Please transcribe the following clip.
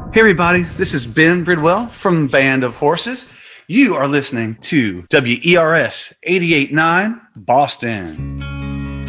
Hey everybody, this is Ben Bridwell from Band of Horses. You are listening to WERS 88.9 Boston.